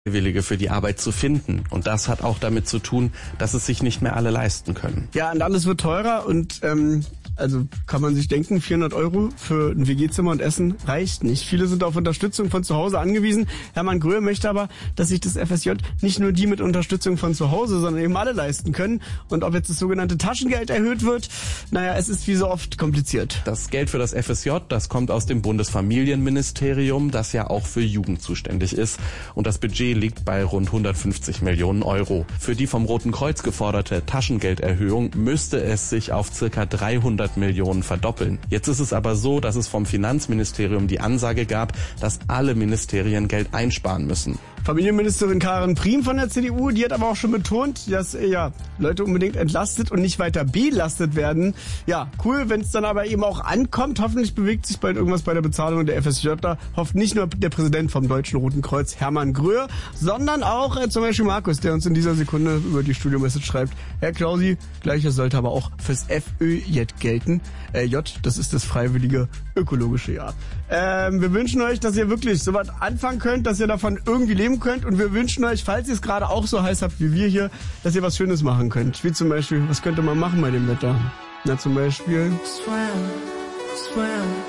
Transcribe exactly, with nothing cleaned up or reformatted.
Freiwillige für die Arbeit zu finden. Und das hat auch damit zu tun, dass es sich nicht mehr alle leisten können. Ja, und alles wird teurer und ähm, also kann man sich denken, vierhundert Euro für ein W G-Zimmer und Essen reicht nicht. Viele sind auf Unterstützung von zu Hause angewiesen. Hermann Gröhe möchte aber, dass sich das F S J nicht nur die mit Unterstützung von zu Hause, sondern eben alle leisten können. Und ob jetzt das sogenannte Taschengeld erhöht wird, naja, es ist wie so oft kompliziert. Das Geld für das F S J, das kommt aus dem Bundesfamilienministerium, das ja auch für Jugend zuständig ist. Und das Budget liegt bei rund hundertfünfzig Millionen Euro. Für die vom Roten Kreuz geforderte Taschengelderhöhung müsste es sich auf circa dreihundert Millionen verdoppeln. Jetzt ist es aber so, dass es vom Finanzministerium die Ansage gab, dass alle Ministerien Geld einsparen müssen. Familienministerin Karin Priem von der C D U, die hat aber auch schon betont, dass ja Leute unbedingt entlastet und nicht weiter belastet werden. Ja, cool, wenn es dann aber eben auch ankommt. Hoffentlich bewegt sich bald irgendwas bei der Bezahlung der F S J. Da hofft nicht nur der Präsident vom Deutschen Roten Kreuz, Hermann Gröhe, sondern auch äh, zum Beispiel Markus, der uns in dieser Sekunde über die Studio-Message schreibt. Herr Klausi, Gleiches sollte aber auch fürs F Ö J gelten. Äh, J, das ist das freiwillige ökologische Jahr. Ähm, wir wünschen euch, dass ihr wirklich so was anfangen könnt, dass ihr davon irgendwie leben könnt. Und wir wünschen euch, falls ihr es gerade auch so heiß habt wie wir hier, dass ihr was Schönes machen könnt. Wie zum Beispiel, was könnte man machen bei dem Wetter? Na, zum Beispiel... Swim, swim.